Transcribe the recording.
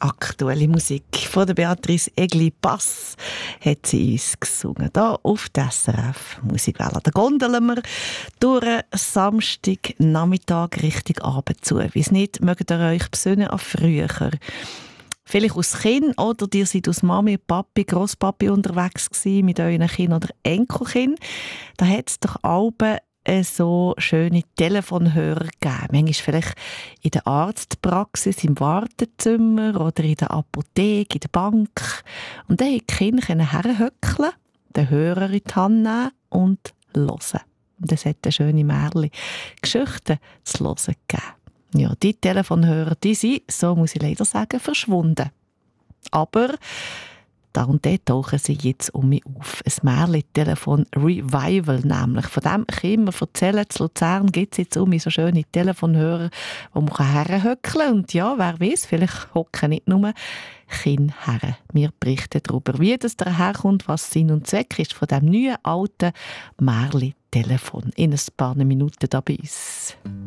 Aktuelle Musik von der Beatrice Egli-Bass hat sie uns gesungen. Hier auf der SRF Musikwelle. Da gondeln wir durch einen Samstagnachmittag Richtung Abend zu. Wie es nicht, mögt ihr euch besinnen an früher. Vielleicht aus Kind oder ihr seid aus Mami, Papi, Grosspapi unterwegs gewesen, mit euren Kindern oder Enkelkind. Da hat es doch Alben so schöne Telefonhörer gegeben. Manchmal vielleicht in der Arztpraxis, im Wartezimmer oder in der Apotheke, in der Bank. Und dann konnten die Kinder herhöckeln, den Hörer in die Hand nehmen und hören. Und es hat eine schöne Märchen, Geschichten zu hören gegeben. Ja, die Telefonhörer, die sind, so muss ich leider sagen, verschwunden. Aber da und dort tauchen sie jetzt um mich auf. Ein Märchen-Telefon-Revival nämlich. Von dem kann ich immer erzählen. In Luzern gibt es jetzt um mich so schöne Telefonhörer, wo man herhöckeln kann. Und ja, wer weiß, vielleicht hocken nicht nur Kinder her. Wir berichten darüber, wie das daherkommt, was Sinn und Zweck ist von dem neuen, alten Märchen-Telefon. In ein paar Minuten da bei uns.